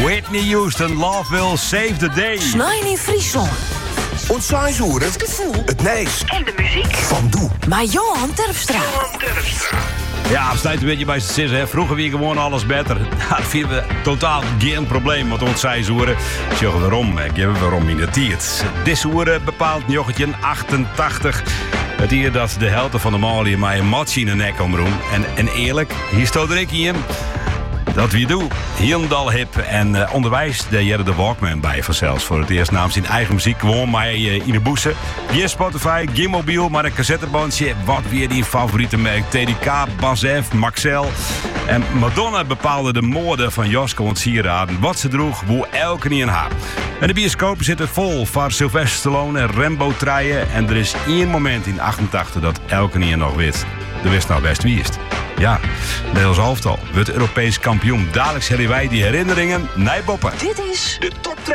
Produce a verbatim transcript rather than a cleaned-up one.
Whitney Houston, Love Will Save the Day. Snein in Friesland. Ontzaaisuren, Het gevoel het nijs en de muziek van Doe. Maar Johan Terpstra. Ja, het staat een beetje bij z'n sis, hè. Vroeger wie gewoon alles beter. Dat vinden we totaal geen probleem met ons seizoenen. Zeggen waarom? Ik heb waarom in de tiert. Deze uren bepaalt jochetje achtentachtig. Het hier dat de helft van de malie mij een matje in de nek omroem. En, en eerlijk, hier staat er ik in. Dat wie doe. Hielendal hip en uh, onderwijs, daar jerde de Walkman bij vanzelfs. Voor het eerst namens zijn eigen muziek gewoon mij uh, in de boesen. Geen Spotify, geen mobiel, maar een cassettebandje. Wat weer die favoriete merk. T D K, Basf, Maxell. En Madonna bepaalde de moorden van Joske en sieraden. Wat ze droeg, hoe elke niet in haar. En de bioscopen zitten vol van Sylvester Stallone en Rambo treien. En er is één moment in achtentachtig dat elke niet nog weet. De wist nou best wie is het. Ja, Nederlands elftal wordt Europees kampioen. Dadelijk hebben wij die herinneringen. Nee, Boppen. Dit is De top